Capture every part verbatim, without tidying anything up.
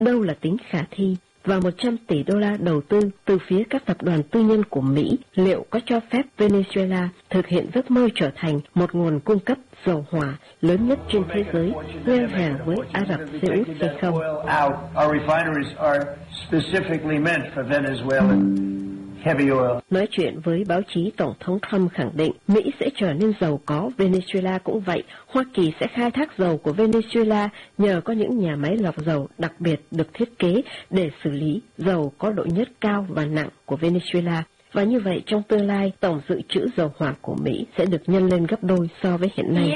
đâu là tính khả thi, và một trăm tỷ đô la đầu tư từ phía các tập đoàn tư nhân của Mỹ liệu có cho phép Venezuela thực hiện giấc mơ trở thành một nguồn cung cấp dầu hỏa lớn nhất trên thế giới, ngang hàng với Ả Rập Xê Út hay không? Nói chuyện với báo chí, Tổng thống Trump khẳng định Mỹ sẽ trở nên giàu có, Venezuela cũng vậy. Hoa Kỳ sẽ khai thác dầu của Venezuela nhờ có những nhà máy lọc dầu đặc biệt được thiết kế để xử lý dầu có độ nhớt cao và nặng của Venezuela. Và như vậy, trong tương lai, tổng dự trữ dầu hỏa của Mỹ sẽ được nhân lên gấp đôi so với hiện nay.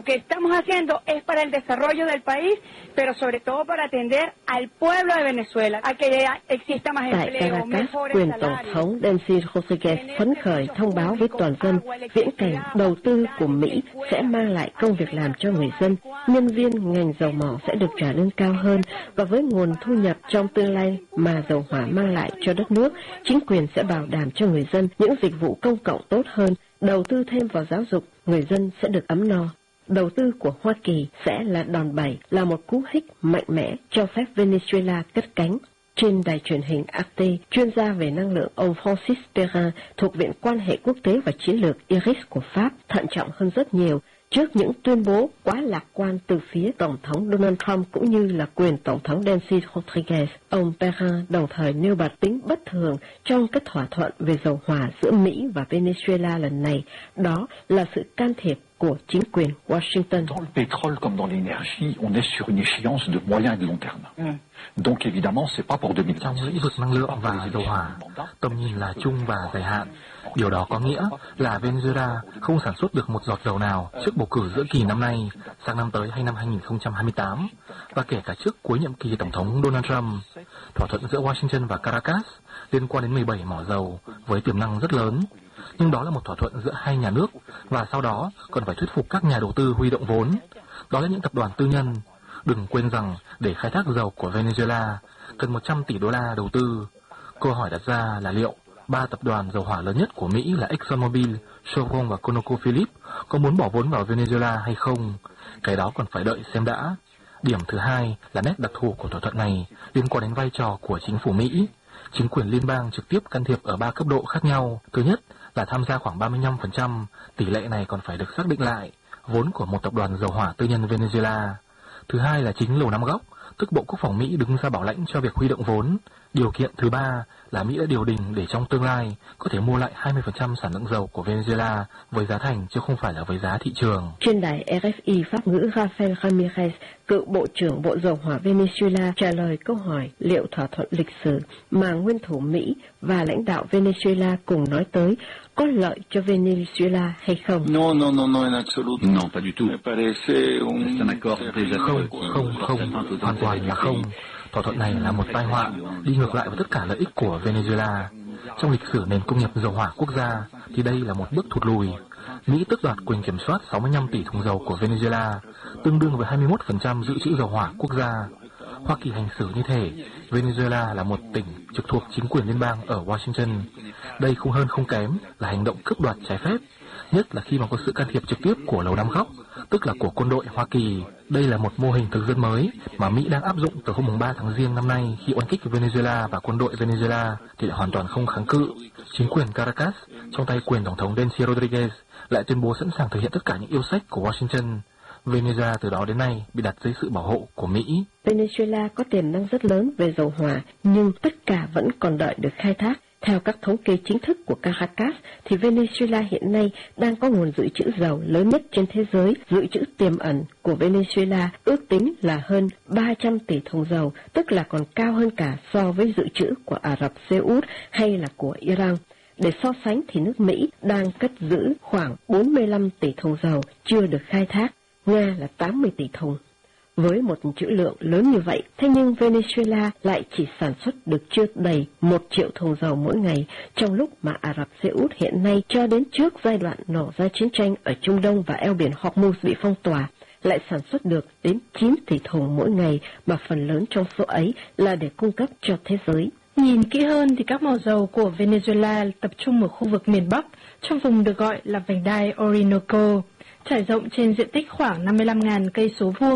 Tại Caracas, quyền Tổng thống Delcy Rodriguez phấn khởi thông báo với toàn dân viễn cảnh đầu tư của Mỹ sẽ mang lại công việc làm cho người dân, nhân viên ngành dầu mỏ sẽ được trả lương cao hơn, và với nguồn thu nhập trong tương lai mà dầu hỏa mang lại cho đất nước, chính quyền sẽ bảo đảm cho người dân những dịch vụ công cộng tốt hơn, đầu tư thêm vào giáo dục, người dân sẽ được ấm no. Đầu tư của Hoa Kỳ sẽ là đòn bẩy, là một cú hích mạnh mẽ cho phép Venezuela cất cánh. Trên đài truyền hình Arte, chuyên gia về năng lượng ông Francis Perrin thuộc Viện Quan hệ Quốc tế và Chiến lược I R I S của Pháp thận trọng hơn rất nhiều trước những tuyên bố quá lạc quan từ phía Tổng thống Donald Trump cũng như là quyền Tổng thống Delcy Rodriguez. Ông Perrin đồng thời nêu bật tính bất thường trong các thỏa thuận về dầu hỏa giữa Mỹ và Venezuela lần này, đó là sự can thiệp của chính quyền Washington. Dans le pétrole comme dans l'énergie, on est sur une échéance de moyen et de long terme. Mm. Donc évidemment, c'est pas pour deux mille. Trong lĩnh vực năng lượng và dầu hỏa, tầm nhìn là chung và dài hạn. Điều đó có nghĩa là Venezuela không sản xuất được một giọt dầu nào trước bầu cử giữa kỳ năm nay, sang năm tới hay năm hai nghìn không trăm hai mươi tám, và kể cả trước cuối nhiệm kỳ Tổng thống Donald Trump. Thỏa thuận giữa Washington và Caracas liên quan đến mười bảy mỏ dầu với tiềm năng rất lớn. Nhưng đó là một thỏa thuận giữa hai nhà nước, và sau đó còn phải thuyết phục các nhà đầu tư huy động vốn. Đó là những tập đoàn tư nhân. Đừng quên rằng để khai thác dầu của Venezuela cần một trăm tỷ đô la đầu tư. Câu hỏi đặt ra là liệu ba tập đoàn dầu hỏa lớn nhất của Mỹ là ExxonMobil, Chevron và ConocoPhillips có muốn bỏ vốn vào Venezuela hay không? Cái đó còn phải đợi xem đã. Điểm thứ hai là nét đặc thù của thỏa thuận này liên quan đến vai trò của chính phủ Mỹ. Chính quyền liên bang trực tiếp can thiệp ở ba cấp độ khác nhau. Thứ nhất là tham gia khoảng ba mươi lăm phần trăm, tỷ lệ này còn phải được xác định lại, vốn của một tập đoàn dầu hỏa tư nhân Venezuela. Thứ hai là chính Lầu Năm Góc, tức Bộ Quốc phòng Mỹ đứng ra bảo lãnh cho việc huy động vốn. Điều kiện thứ ba là Mỹ đã điều đình để trong tương lai có thể mua lại hai mươi phần trăm sản lượng dầu của Venezuela với giá thành chứ không phải là với giá thị trường. Trên đài R F I Pháp ngữ, Rafael Ramirez, cựu Bộ trưởng Bộ Dầu hỏa Venezuela, trả lời câu hỏi liệu thỏa thuận lịch sử mà nguyên thủ Mỹ và lãnh đạo Venezuela cùng nói tới có lợi cho Venezuela hay không? No, no, no, no, en absoluto. Non, pas du tout. Me parece un... C'est un accord déjà. Không, không, không, hoàn toàn là không. Thỏa thuận này là một tai họa, đi ngược lại với tất cả lợi ích của Venezuela. Trong lịch sử nền công nghiệp dầu hỏa quốc gia thì đây là một bước thụt lùi. Mỹ tước đoạt quyền kiểm soát sáu mươi lăm tỷ thùng dầu của Venezuela, tương đương với hai mươi mốt phần trăm dự trữ dầu hỏa quốc gia. Hoa Kỳ hành xử như thể Venezuela là một tỉnh trực thuộc chính quyền liên bang ở Washington. Đây không hơn không kém là hành động cướp đoạt trái phép, nhất là khi mà có sự can thiệp trực tiếp của Lầu Năm Góc, tức là của quân đội Hoa Kỳ. Đây là một mô hình thực dân mới mà Mỹ đang áp dụng từ hôm ba tháng Giêng năm nay khi oanh kích Venezuela, và quân đội Venezuela thì lại hoàn toàn không kháng cự. Chính quyền Caracas, trong tay quyền Tổng thống Delcy Rodriguez, lại tuyên bố sẵn sàng thực hiện tất cả những yêu sách của Washington. Venezuela từ đó đến nay bị đặt dưới sự bảo hộ của Mỹ. Venezuela có tiềm năng rất lớn về dầu hỏa, nhưng tất cả vẫn còn đợi được khai thác. Theo các thống kê chính thức của Caracas, thì Venezuela hiện nay đang có nguồn dự trữ dầu lớn nhất trên thế giới. Dự trữ tiềm ẩn của Venezuela ước tính là hơn ba trăm tỷ thùng dầu, tức là còn cao hơn cả so với dự trữ của Ả Rập Xê Út hay là của Iran. Để so sánh thì nước Mỹ đang cất giữ khoảng bốn mươi lăm tỷ thùng dầu chưa được khai thác, Nga là tám mươi tỷ thùng. Với một trữ lượng lớn như vậy, thế nhưng Venezuela lại chỉ sản xuất được chưa đầy một triệu thùng dầu mỗi ngày, trong lúc mà Ả Rập Xê Út hiện nay cho đến trước giai đoạn nổ ra chiến tranh ở Trung Đông và eo biển Hormuz bị phong tỏa, lại sản xuất được đến chín tỷ thùng mỗi ngày, mà phần lớn trong số ấy là để cung cấp cho thế giới. Nhìn kỹ hơn thì các mỏ dầu của Venezuela tập trung ở khu vực miền Bắc, trong vùng được gọi là vành đai Orinoco, trải rộng trên diện tích khoảng năm mươi lăm nghìn cây số vuông.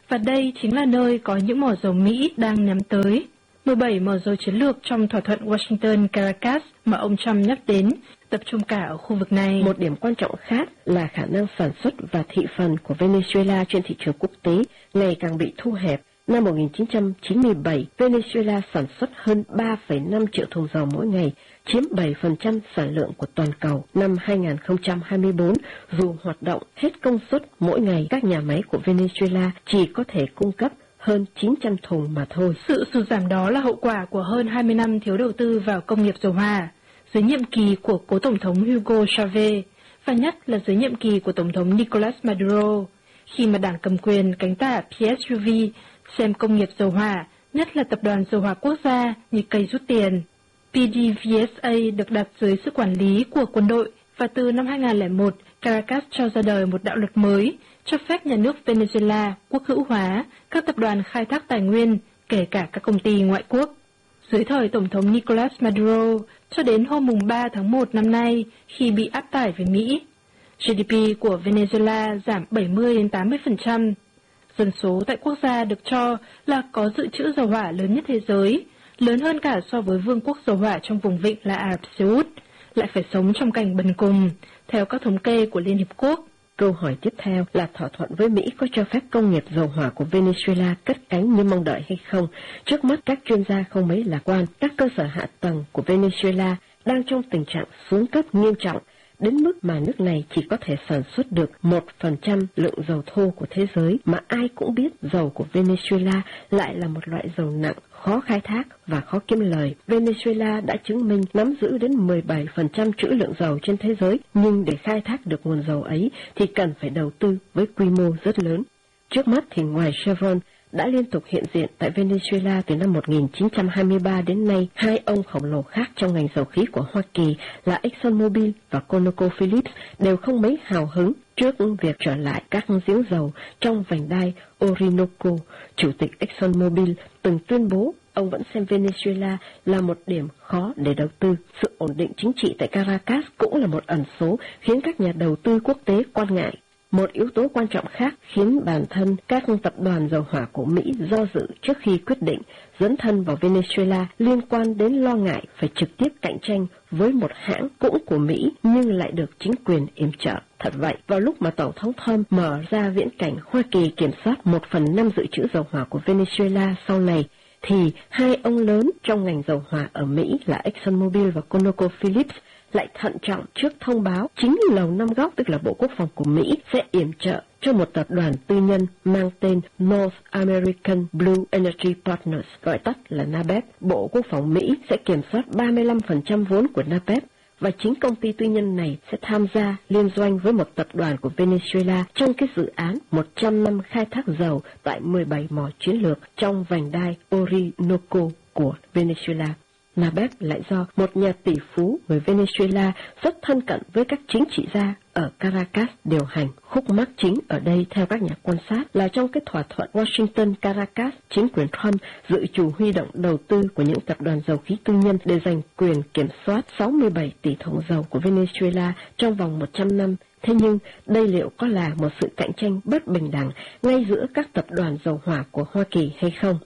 và đây chính là nơi có những mỏ dầu Mỹ đang nhắm tới. mười bảy mỏ dầu chiến lược trong thỏa thuận Washington-Caracas mà ông Trump nhắc đến tập trung cả ở khu vực này. Một điểm quan trọng khác là khả năng sản xuất và thị phần của Venezuela trên thị trường quốc tế ngày càng bị thu hẹp. Năm một nghìn chín trăm chín mươi bảy, Venezuela sản xuất hơn ba phẩy năm triệu thùng dầu mỗi ngày, chiếm bảy phần trăm sản lượng của toàn cầu. Năm hai nghìn không trăm hai mươi tư, dù hoạt động hết công suất mỗi ngày, các nhà máy của Venezuela chỉ có thể cung cấp hơn chín trăm thùng mà thôi. Sự sụt giảm đó là hậu quả của hơn hai mươi năm thiếu đầu tư vào công nghiệp dầu hỏa, dưới nhiệm kỳ của cố Tổng thống Hugo Chavez, và nhất là dưới nhiệm kỳ của Tổng thống Nicolas Maduro, khi mà đảng cầm quyền cánh tả pê ét u vê xem công nghiệp dầu hỏa, nhất là tập đoàn dầu hỏa quốc gia, như cây rút tiền. pê đê vê ét a được đặt dưới sự quản lý của quân đội, và từ năm hai nghìn không trăm lẻ một, Caracas cho ra đời một đạo luật mới, cho phép nhà nước Venezuela quốc hữu hóa các tập đoàn khai thác tài nguyên, kể cả các công ty ngoại quốc. Dưới thời Tổng thống Nicolas Maduro, cho đến hôm mùng ba tháng một năm nay, khi bị áp tải về Mỹ, giê đê pê của Venezuela giảm bảy mươi đến tám mươi phần trăm. Dân số tại quốc gia được cho là có dự trữ dầu hỏa lớn nhất thế giới, lớn hơn cả so với vương quốc dầu hỏa trong vùng vịnh là Ả Rập Xê Út, lại phải sống trong cảnh bần cùng, theo các thống kê của Liên Hiệp Quốc. Câu hỏi tiếp theo là thỏa thuận với Mỹ có cho phép công nghiệp dầu hỏa của Venezuela cất cánh như mong đợi hay không? Trước mắt các chuyên gia không mấy lạc quan. Các cơ sở hạ tầng của Venezuela đang trong tình trạng xuống cấp nghiêm trọng, đến mức mà nước này chỉ có thể sản xuất được một phần trăm lượng dầu thô của thế giới, mà ai cũng biết dầu của Venezuela lại là một loại dầu nặng, khó khai thác và khó kiếm lời. Venezuela đã chứng minh nắm giữ đến mười bảy phần trăm trữ lượng dầu trên thế giới, nhưng để khai thác được nguồn dầu ấy thì cần phải đầu tư với quy mô rất lớn. Trước mắt thì ngoài Chevron đã liên tục hiện diện tại Venezuela từ năm một nghìn chín trăm hai mươi ba đến nay, hai ông khổng lồ khác trong ngành dầu khí của Hoa Kỳ là ExxonMobil và ConocoPhillips đều không mấy hào hứng trước việc trở lại các giếng dầu trong vành đai Orinoco. Chủ tịch ExxonMobil từng tuyên bố ông vẫn xem Venezuela là một điểm khó để đầu tư. Sự ổn định chính trị tại Caracas cũng là một ẩn số khiến các nhà đầu tư quốc tế quan ngại. Một yếu tố quan trọng khác khiến bản thân các tập đoàn dầu hỏa của Mỹ do dự trước khi quyết định dấn thân vào Venezuela liên quan đến lo ngại phải trực tiếp cạnh tranh với một hãng cũng của Mỹ nhưng lại được chính quyền yểm trợ. Thật vậy, vào lúc mà Tổng thống Trump mở ra viễn cảnh Hoa Kỳ kiểm soát một phần năm dự trữ dầu hỏa của Venezuela sau này, thì hai ông lớn trong ngành dầu hỏa ở Mỹ là ExxonMobil và ConocoPhillips lại thận trọng trước thông báo chính Lầu Năm Góc, tức là Bộ Quốc phòng của Mỹ, sẽ yểm trợ cho một tập đoàn tư nhân mang tên North American Blue Energy Partners, gọi tắt là NABEP. Bộ Quốc phòng Mỹ sẽ kiểm soát ba mươi lăm phần trăm vốn của NABEP, và chính công ty tư nhân này sẽ tham gia liên doanh với một tập đoàn của Venezuela trong cái dự án một trăm năm khai thác dầu tại mười bảy mỏ chiến lược trong vành đai Orinoco của Venezuela. NABEP lại do một nhà tỷ phú người Venezuela rất thân cận với các chính trị gia ở Caracas điều hành. Khúc mắc chính ở đây theo các nhà quan sát là trong cái thỏa thuận Washington-Caracas, chính quyền Trump dự trù huy động đầu tư của những tập đoàn dầu khí tư nhân để giành quyền kiểm soát sáu mươi bảy tỷ thùng dầu của Venezuela trong vòng một trăm năm. Thế nhưng đây liệu có là một sự cạnh tranh bất bình đẳng ngay giữa các tập đoàn dầu hỏa của Hoa Kỳ hay không?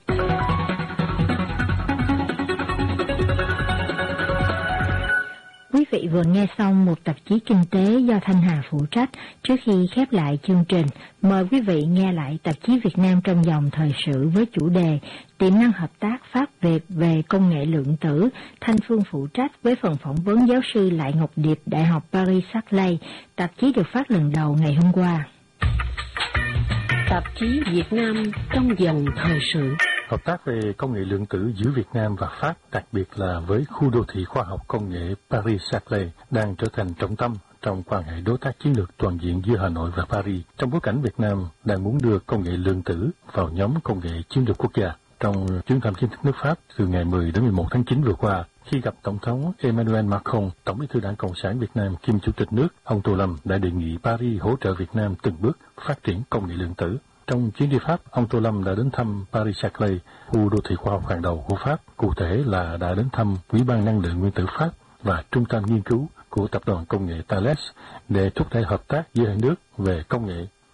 Quý vị vừa nghe xong một tạp chí kinh tế do Thanh Hà phụ trách. Trước khi khép lại chương trình, mời quý vị nghe lại tạp chí Việt Nam trong dòng thời sự với chủ đề Tiềm năng hợp tác Pháp-Việt về công nghệ lượng tử. Thanh Phương phụ trách với phần phỏng vấn giáo sư Lại Ngọc Điệp, Đại học Paris-Saclay. Tạp chí được phát lần đầu ngày hôm qua. Tạp chí Việt Nam trong dòng thời sự. Hợp tác về công nghệ lượng tử giữa Việt Nam và Pháp, đặc biệt là với khu đô thị khoa học công nghệ Paris-Saclay, đang trở thành trọng tâm trong quan hệ đối tác chiến lược toàn diện giữa Hà Nội và Paris, trong bối cảnh Việt Nam đang muốn đưa công nghệ lượng tử vào nhóm công nghệ chiến lược quốc gia. Trong chuyến thăm chính thức nước Pháp từ ngày mười đến mười một tháng chín vừa qua, khi gặp Tổng thống Emmanuel Macron, Tổng bí thư Đảng Cộng sản Việt Nam kiêm Chủ tịch nước, ông Tô Lâm đã đề nghị Paris hỗ trợ Việt Nam từng bước phát triển công nghệ lượng tử. Trong chuyến đi Pháp, ông Tô Lâm đã đến thăm Paris-Saclay, khu đô thị khoa học hàng đầu của Pháp. Cụ thể là đã đến thăm Ủy ban Năng lượng Nguyên tử Pháp và Trung tâm Nghiên cứu của Tập đoàn Công nghệ Thales để thúc đẩy hợp tác giữa hai nước về công nghệ.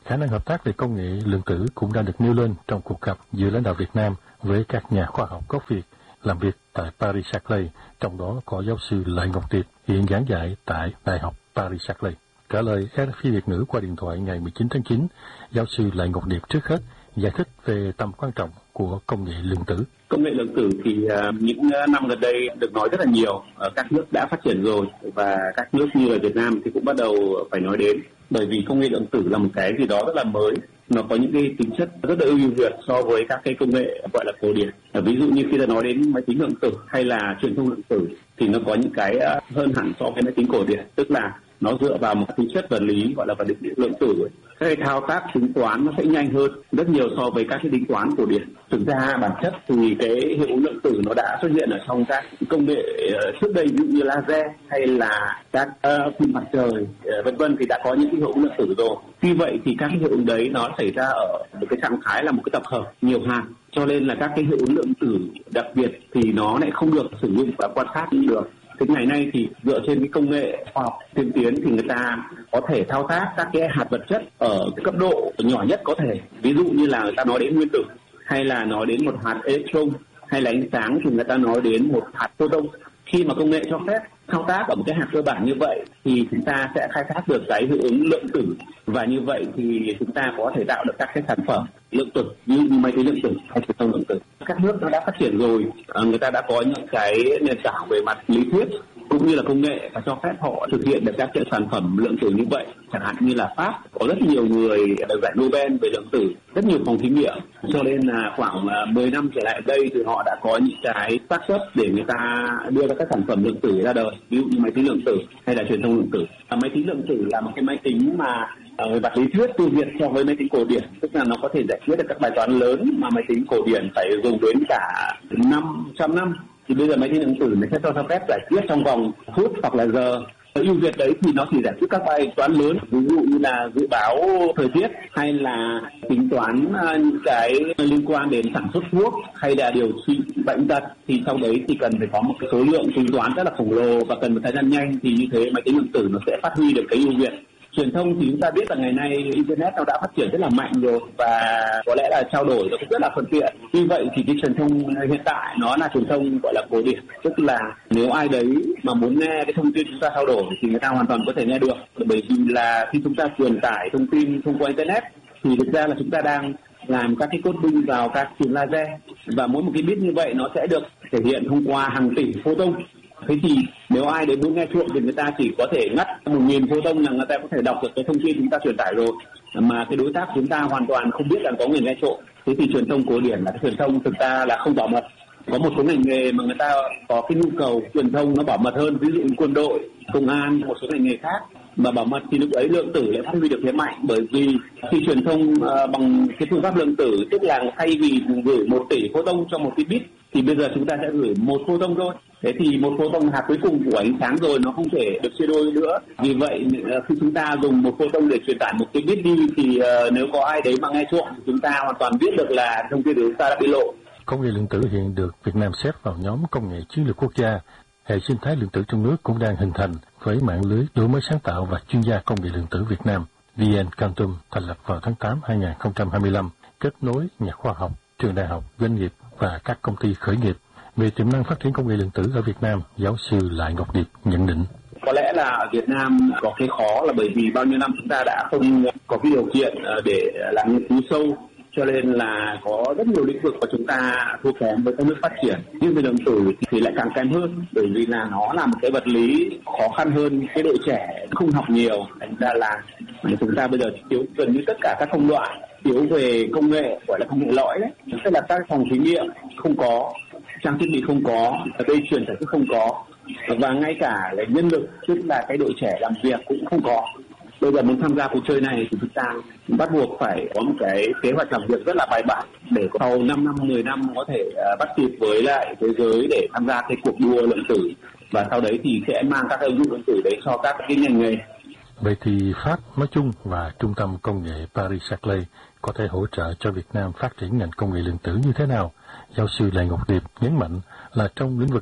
Khả năng hợp tác về công nghệ lượng tử cũng đã được nêu lên trong cuộc gặp giữa lãnh đạo Việt Nam với các nhà khoa học gốc Việt làm việc tại Paris-Saclay, trong đó có giáo sư Lại Ngọc Điệp, hiện giảng dạy tại Đại học Paris-Saclay. Trả lời rờ ép i Việt ngữ qua điện thoại ngày mười chín tháng chín, giáo sư Lại Ngọc Điệp trước hết giải thích về tầm quan trọng của công nghệ lượng tử. Công nghệ lượng tử thì uh, những năm gần đây được nói rất là nhiều, ở các nước đã phát triển rồi và các nước như là Việt Nam thì cũng bắt đầu phải nói đến, bởi vì công nghệ lượng tử là một cái gì đó rất là mới, nó có những cái tính chất rất là ưu việt so với các cái công nghệ gọi là cổ điển. Ví dụ như khi ta nói đến máy tính lượng tử hay là truyền thông lượng tử thì nó có những cái hơn hẳn so với máy tính cổ điển, tức là nó dựa vào một tính chất vật lý gọi là vật lý lượng tử. Các cái thao tác tính toán nó sẽ nhanh hơn rất nhiều so với các cái tính toán cổ điển. Thực ra bản chất thì cái hiệu ứng lượng tử nó đã xuất hiện ở trong các công nghệ trước đây, ví dụ như laser hay là các uh, pin mặt trời uh, vân vân, thì đã có những cái hiệu ứng lượng tử rồi. Tuy vậy thì các cái hiệu ứng đấy nó xảy ra ở một cái trạng thái là một cái tập hợp nhiều hạt, cho nên là các cái hiệu ứng lượng tử đặc biệt thì nó lại không được sử dụng và quan sát được. Thế ngày nay thì dựa trên cái công nghệ khoa học tiên tiến thì người ta có thể thao tác các cái hạt vật chất ở cái cấp độ nhỏ nhất có thể. Ví dụ như là người ta nói đến nguyên tử, hay là nói đến một hạt electron, hay là ánh sáng thì người ta nói đến một hạt photon. Khi mà công nghệ cho phép thao tác ở một cái hạt cơ bản như vậy thì chúng ta sẽ khai thác được cái hiệu ứng lượng tử, và như vậy thì chúng ta có thể tạo được các cái sản phẩm lượng tử như máy tính lượng tử hay truyền thông lượng tử. Các nước nó đã phát triển rồi, người ta đã có những cái nền tảng về mặt lý thuyết cũng như là công nghệ và cho phép họ thực hiện được các cái sản phẩm lượng tử như vậy. Chẳng hạn như là Pháp có rất nhiều người được giải Nobel về lượng tử, rất nhiều phòng thí nghiệm, cho nên là khoảng mười năm trở lại đây thì họ đã có những cái startup để người ta đưa ra các sản phẩm lượng tử ra đời, ví dụ như máy tính lượng tử hay là truyền thông lượng tử. À, máy tính lượng tử là một cái máy tính mà về mặt lý thuyết ưu việt so với máy tính cổ điển, tức là nó có thể giải quyết được các bài toán lớn mà máy tính cổ điển phải dùng đến cả năm trăm năm. Thì bây giờ máy tính lượng tử nó sẽ cho phép giải quyết trong vòng phút hoặc là giờ. Ưu việt đấy thì nó chỉ giải quyết các bài toán lớn, ví dụ như là dự báo thời tiết hay là tính toán những cái liên quan đến sản xuất thuốc hay là điều trị bệnh tật, thì sau đấy thì cần phải có một cái số lượng tính toán rất là khổng lồ và cần một thời gian nhanh, thì như thế máy tính lượng tử nó sẽ phát huy được cái ưu việt. Truyền thông thì chúng ta biết là ngày nay Internet nó đã phát triển rất là mạnh rồi và có lẽ là trao đổi nó cũng rất là thuận tiện. Tuy vậy thì cái truyền thông hiện tại nó là truyền thông gọi là cổ điển, tức là nếu ai đấy mà muốn nghe cái thông tin chúng ta trao đổi thì người ta hoàn toàn có thể nghe được. Bởi vì là khi chúng ta truyền tải thông tin thông qua Internet thì thực ra là chúng ta đang làm các cái coding vào các truyền laser, và mỗi một cái bit như vậy nó sẽ được thể hiện thông qua hàng tỷ photon. Thế thì nếu ai đấy muốn nghe trộm thì người ta chỉ có thể ngắt một nghìn photon là người ta có thể đọc được cái thông tin chúng ta truyền tải rồi, mà cái đối tác chúng ta hoàn toàn không biết là có người nghe trộm. Thế thì truyền thông cổ điển là cái truyền thông thực ra là không bảo mật. Có một số ngành nghề mà người ta có cái nhu cầu truyền thông nó bảo mật hơn, ví dụ như quân đội, công an, một số ngành nghề khác mà bảo mật thì lúc ấy lượng tử lại phát huy được thế mạnh, bởi vì khi truyền thông uh, bằng cái phương pháp lượng tử, tức là thay vì gửi một tỷ photon cho một cái bit thì bây giờ chúng ta sẽ gửi một photon thôi. Thế thì một photon hạt cuối cùng của ánh sáng rồi, nó không thể được chia đôi nữa. Vì vậy khi chúng ta dùng một photon để truyền tải một cái bit đi thì uh, nếu có ai đấy mà nghe trộm thì chúng ta hoàn toàn biết được là thông tin của chúng ta đã bị lộ. Công nghệ lượng tử hiện được Việt Nam xếp vào nhóm công nghệ chiến lược quốc gia. Hệ sinh thái lượng tử trong nước cũng đang hình thành với mạng lưới đổi mới sáng tạo và chuyên gia công nghệ lượng tử Việt Nam. vê en Quantum thành lập vào tháng tám năm hai nghìn không trăm hai mươi lăm, kết nối nhà khoa học, trường đại học, doanh nghiệp và các công ty khởi nghiệp. Về tiềm năng phát triển công nghệ lượng tử ở Việt Nam, giáo sư Lại Ngọc Điệp nhận định. Có lẽ là ở Việt Nam có cái khó là bởi vì bao nhiêu năm chúng ta đã không có cái điều kiện để làm nghiên cứu sâu, cho nên là có rất nhiều lĩnh vực của chúng ta thua kém với các nước phát triển. Nhưng về lượng tử thì lại càng kém hơn, bởi vì là nó là một cái vật lý khó khăn hơn, cái đội trẻ không học nhiều, thành ra là chúng ta bây giờ thiếu gần như tất cả các công đoạn, thiếu về công nghệ gọi là công nghệ lõi đấy, tức là các phòng thí nghiệm không có, trang thiết bị không có, dây chuyền sản xuất không có, và ngay cả là nhân lực, tức là cái đội trẻ làm việc cũng không có. Bây giờ muốn tham gia cuộc chơi này thì chúng ta bắt buộc phải có một cái kế hoạch làm việc rất là bài bản để sau năm năm, mười năm có thể bắt kịp với lại thế giới để tham gia cái cuộc đua lượng tử, và sau đấy thì sẽ mang các ứng dụng lượng tử đấy cho các cái ngành nghề. Vậy thì Pháp nói chung và Trung tâm Công nghệ Paris-Saclay có thể hỗ trợ cho Việt Nam phát triển ngành công nghệ lượng tử như thế nào? Giáo sư Lại Ngọc Điệp nhấn mạnh là trong lĩnh vực này,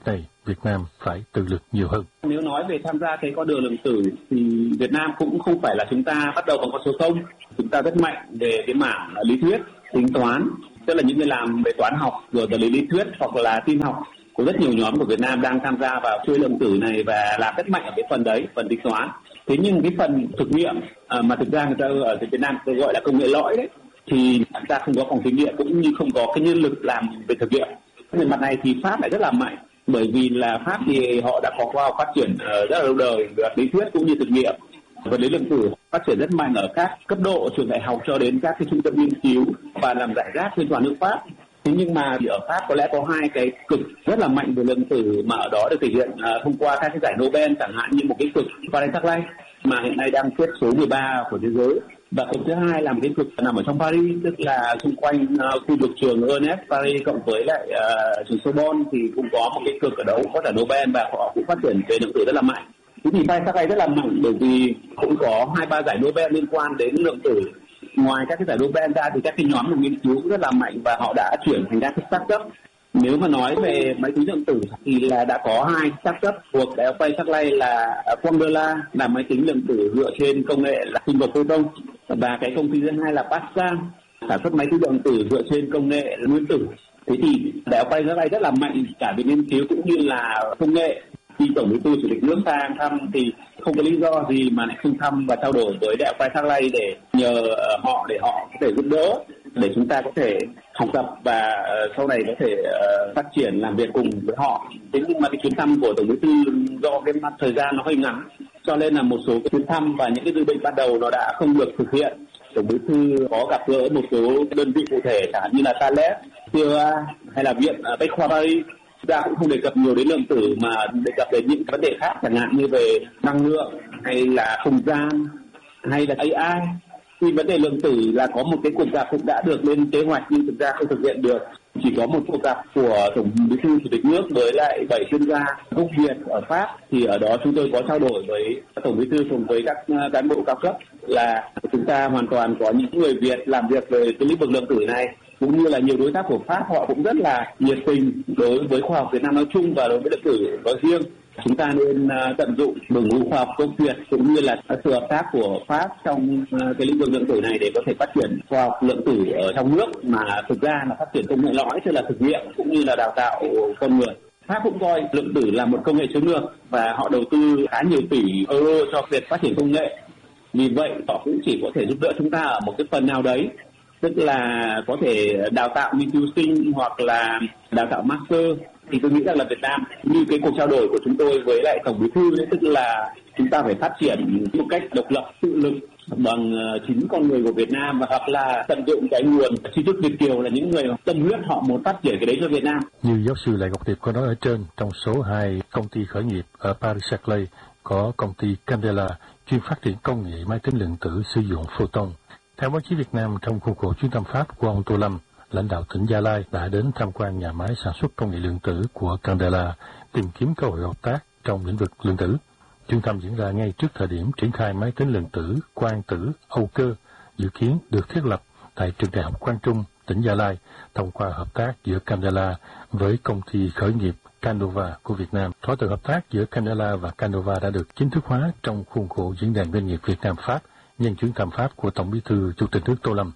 Việt Nam phải tự lực nhiều hơn. Nếu nói về tham gia cái con đường lượng tử thì Việt Nam cũng không phải là chúng ta bắt đầu bằng con số không. Chúng ta rất mạnh về cái mảng lý thuyết, tính toán, tức là những người làm về toán học rồi về lý thuyết hoặc là tin học. Có rất nhiều nhóm của Việt Nam đang tham gia vào chơi lượng tử này và làm rất mạnh ở cái phần đấy, phần tính toán. Thế nhưng cái phần thực nghiệm à, mà thực ra người ta ở Việt Nam tôi gọi là công nghệ lõi đấy, thì chúng ta không có phòng thí nghiệm cũng như không có cái nhân lực làm về thực nghiệm. Về mặt này thì Pháp lại rất là mạnh, bởi vì là Pháp thì họ đã có khoa học phát triển uh, rất là lâu đời về lý thuyết cũng như thực nghiệm. Vật lý lượng tử phát triển rất mạnh ở các cấp độ trường đại học cho đến các cái trung tâm nghiên cứu và làm rải rác trên toàn nước Pháp. Thế nhưng mà ở Pháp có lẽ có hai cái cực rất là mạnh về lượng tử mà ở đó được thể hiện uh, thông qua các cái giải Nobel, chẳng hạn như một cái cực Paris-Saclay mà hiện nay đang xếp số mười ba của thế giới. Và cực thứ hai là một cái cực nằm ở trong Paris, tức là xung quanh uh, khu vực trường Ernest Paris cộng với lại uh, trường Sorbonne thì cũng có một cái cực ở đó có giải Nobel và họ cũng phát triển về lượng tử rất là mạnh. Thế thì Paris-Saclay rất là mạnh bởi vì cũng có hai ba giải Nobel liên quan đến lượng tử. Ngoài các cái giải Nobel ra thì các cái nhóm của nghiên cứu cũng rất là mạnh và họ đã chuyển thành các cái startup. Nếu mà nói về máy tính lượng tử thì là đã có hai startup thuộc Đại học Paris-Saclay là Quandela, là máy tính lượng tử dựa trên công nghệ là sinh vật photon, và cái công ty thứ hai là Pascal, sản xuất máy tính lượng tử dựa trên công nghệ nguyên tử. Thế thì Đại học Paris-Saclay rất là mạnh cả về nghiên cứu cũng như là công nghệ. Khi Tổng Bí thư Chủ tịch nước sang thăm thì không có lý do gì mà lại không thăm và trao đổi với Đại học Paris-Saclay để nhờ họ để họ có thể giúp đỡ, để chúng ta có thể học tập và uh, sau này có thể uh, phát triển làm việc cùng với họ. Thế nhưng mà cái chuyến thăm của Tổng Bí thư do cái mặt thời gian nó hơi ngắn, cho nên là một số cái chuyến thăm và những cái dự định ban đầu nó đã không được thực hiện. Tổng Bí thư có gặp gỡ một số đơn vị cụ thể chẳng hạn như là Thales, xê e a hay là Viện uh, Bách khoa Paris. Chúng ta cũng không đề cập nhiều đến lượng tử mà đề cập đến những vấn đề khác, chẳng hạn như về năng lượng hay là không gian hay là a i. Thì vấn đề lượng tử là có một cái cuộc gặp cũng đã được lên kế hoạch nhưng thực ra không thực hiện được. Chỉ có một cuộc gặp của Tổng Bí thư Chủ tịch nước với lại bảy chuyên gia gốc Việt ở Pháp, thì ở đó chúng tôi có trao đổi với Tổng Bí thư cùng với các cán bộ cao cấp là chúng ta hoàn toàn có những người Việt làm việc về cái lĩnh vực lượng tử này, cũng như là nhiều đối tác của Pháp họ cũng rất là nhiệt tình đối với khoa học Việt Nam nói chung và đối với lượng tử nói riêng. Chúng ta nên uh, tận dụng đội ngũ khoa học gốc Việt cũng như là sự hợp tác của Pháp trong uh, cái lĩnh vực lượng tử này để có thể phát triển khoa học lượng tử ở trong nước, mà thực ra là phát triển công nghệ lõi, tức là thực nghiệm cũng như là đào tạo con người. Pháp cũng coi lượng tử là một công nghệ chiến lược và họ đầu tư khá nhiều tỷ euro cho việc phát triển công nghệ. Vì vậy họ cũng chỉ có thể giúp đỡ chúng ta ở một cái phần nào đấy, tức là có thể đào tạo nghiên cứu sinh hoặc là đào tạo master. Thì tôi nghĩ rằng là Việt Nam như cái cuộc trao đổi của chúng tôi với lại Tổng Bí thư đấy, tức là chúng ta phải phát triển một cách độc lập, tự lực bằng chính con người của Việt Nam, và hoặc là tận dụng cái nguồn tri thức Việt kiều là những người tâm huyết họ muốn phát triển cái đấy cho Việt Nam. Như giáo sư Lại Ngọc Tiệp có nói ở trên, trong số hai công ty khởi nghiệp ở Paris-Saclay có công ty Candela chuyên phát triển công nghệ máy tính lượng tử sử dụng photon. Theo báo chí Việt Nam, trong khuôn khổ chuyến thăm Pháp của ông Tô Lâm, lãnh đạo tỉnh Gia Lai đã đến tham quan nhà máy sản xuất công nghệ lượng tử của Candela, tìm kiếm cơ hội hợp tác trong lĩnh vực lượng tử. Chuyến thăm diễn ra ngay trước thời điểm triển khai máy tính lượng tử quang tử Âu Cơ, dự kiến được thiết lập tại trường đại học Quang Trung, tỉnh Gia Lai, thông qua hợp tác giữa Candela với công ty khởi nghiệp Canova của Việt Nam. Thỏa thuận hợp tác giữa Candela và Canova đã được chính thức hóa trong khuôn khổ diễn đàn doanh nghiệp Việt Nam Pháp nhân chuyến thăm Pháp của Tổng Bí thư Chủ tịch nước Tô Lâm.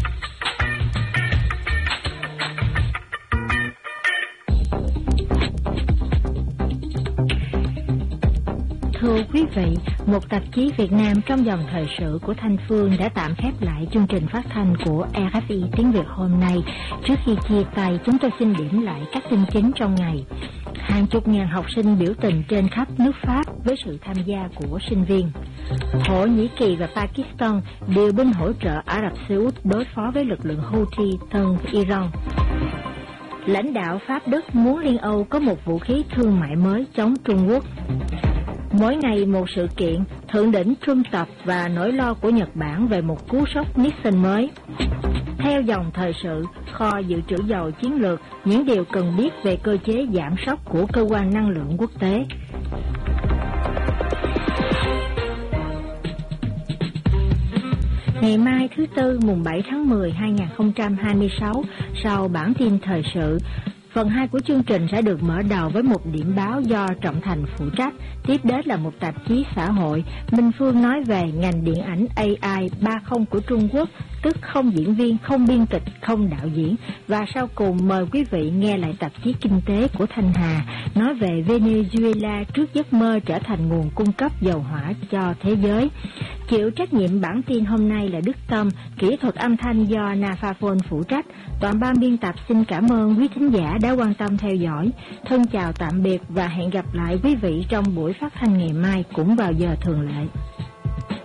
Thưa quý vị, một tạp chí Việt Nam trong dòng thời sự của Thanh Phương đã tạm khép lại chương trình phát thanh của rờ ép i tiếng Việt hôm nay. Trước khi chia tay, chúng tôi xin điểm lại các tin chính trong ngày. Hàng chục ngàn học sinh biểu tình trên khắp nước Pháp với sự tham gia của sinh viên. Thổ Nhĩ Kỳ và Pakistan điều binh hỗ trợ Ả Rập Xê Út đối phó với lực lượng Houthi thân Iran. Lãnh đạo Pháp Đức muốn Liên Âu có một vũ khí thương mại mới chống Trung Quốc. Mỗi ngày một sự kiện, thượng đỉnh Trung tập và nỗi lo của Nhật Bản về một cú sốc Nixon mới. Theo dòng thời sự, kho dự trữ dầu chiến lược, những điều cần biết về cơ chế giảm sốc của cơ quan năng lượng quốc tế. Ngày mai thứ Tư mùng bảy tháng mười năm hai nghìn không trăm hai mươi sáu, sau bản tin thời sự, Phần hai của chương trình sẽ được mở đầu với một điểm báo do Trọng Thành phụ trách. Tiếp đến là một tạp chí xã hội. Minh Phương nói về ngành điện ảnh A I ba không của Trung Quốc, tức không diễn viên, không biên kịch, không đạo diễn. Và sau cùng mời quý vị nghe lại tạp chí kinh tế của Thanh Hà, nói về Venezuela trước giấc mơ trở thành nguồn cung cấp dầu hỏa cho thế giới. Chịu trách nhiệm bản tin hôm nay là Đức Tâm, kỹ thuật âm thanh do Nafaphone phụ trách. Toàn ban biên tập xin cảm ơn quý thính giả đã quan tâm theo dõi. Thân chào tạm biệt và hẹn gặp lại quý vị trong buổi phát thanh ngày mai cũng vào giờ thường lệ.